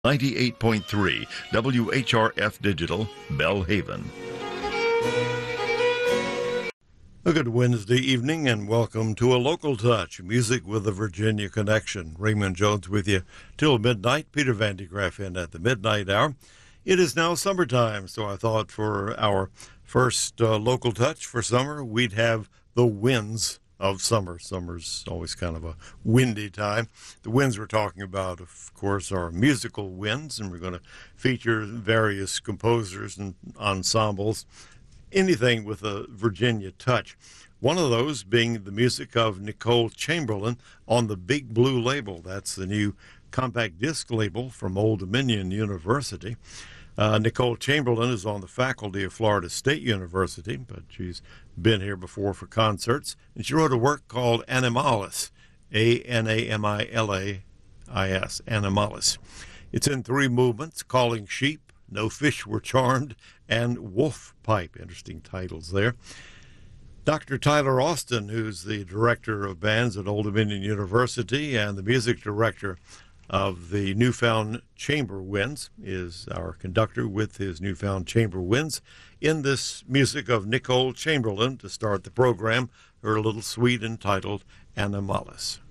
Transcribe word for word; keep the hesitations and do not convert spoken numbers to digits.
ninety-eight point three W H R F Digital, Belhaven. A good Wednesday evening and welcome to A Local Touch, music with a Virginia connection. Raymond Jones with you till midnight. Peter Van de Graaff in at the midnight hour. It is now summertime, so I thought for our first uh, Local Touch for summer, we'd have the winds of summer. Summer's always kind of a windy time. The winds we're talking about, of course, are musical winds, and we're going to feature various composers and ensembles, anything with a Virginia touch. One of those being the music of Nicole Chamberlain on the Big Blue label. That's the new compact disc label from Old Dominion University. Uh, Nicole Chamberlain is on the faculty of Florida State University, but she's been here before for concerts, and she wrote a work called Animalis, A N A M I L A I S, Animalis. It's in three movements: Calling Sheep, No Fish Were Charmed, and Wolf Pipe. Interesting titles there. Doctor Tyler Austin, who's the director of bands at Old Dominion University and the music director of the Newfound Chamber Winds, is our conductor with his Newfound Chamber Winds in this music of Nicole Chamberlain to start the program, her little suite entitled Animalis.